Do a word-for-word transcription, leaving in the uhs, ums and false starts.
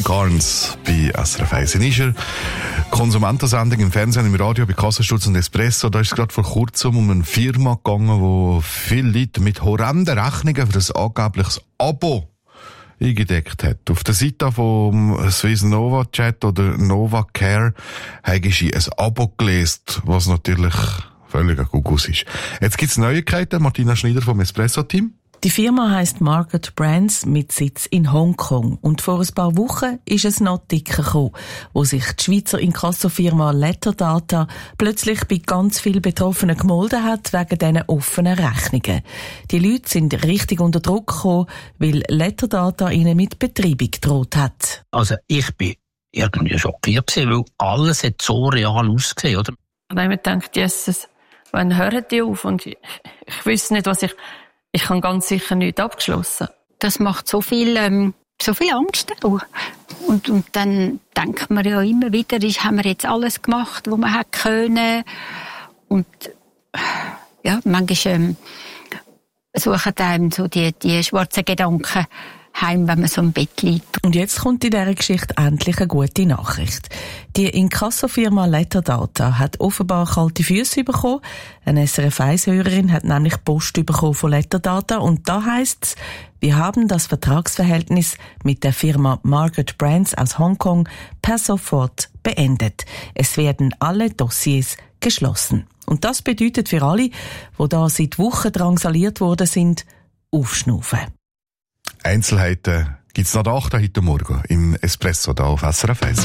Tim Carnes bei S R F eins. In dieser Konsumentensendung im Fernsehen, im Radio, bei Kassensturz und Espresso, da ist es gerade vor kurzem um eine Firma gegangen, wo viele Leute mit horrenden Rechnungen für ein angebliches Abo eingedeckt hat. Auf der Seite vom Swiss Nova Chat oder Nova Care habe ich ein Abo gelesen, was natürlich völlig ein Gugus ist. Jetzt gibt es Neuigkeiten. Martina Schneider vom Espresso-Team. Die Firma heisst Market Brands mit Sitz in Hongkong. Und vor ein paar Wochen ist es noch dicker gekommen, wo sich die Schweizer Inkassofirma Letterdata plötzlich bei ganz vielen Betroffenen gemolden hat wegen diesen offenen Rechnungen. Die Leute sind richtig unter Druck gekommen, weil Letterdata ihnen mit Betreibung gedroht hat. Also ich bin irgendwie schockiert gewesen, weil alles hat so real ausgesehen, oder? Und dann habe ich mir gedacht, Jesus, wann hören die auf? Und ich, ich wüsste nicht, was ich... Ich habe ganz sicher nichts abgeschlossen. Das macht so viel, ähm, so viel Angst auch. Und, und dann denkt man ja immer wieder, ist, haben wir jetzt alles gemacht, was man hätte können. Und ja, manchmal ähm, suchen einem so die, die schwarzen Gedanken heim, wenn man so im Bett liegt. Und jetzt kommt in dieser Geschichte endlich eine gute Nachricht. Die Inkassofirma Letterdata hat offenbar kalte Füße bekommen. Eine S R F eins Hörerin hat nämlich Post bekommen von Letterdata und da heisst es, wir haben das Vertragsverhältnis mit der Firma Market Brands aus Hongkong per sofort beendet. Es werden alle Dossiers geschlossen. Und das bedeutet für alle, die da seit Wochen drangsaliert worden sind, aufschnaufen. Einzelheiten gibt's nach der acht heute Morgen im Espresso da auf S R F eins.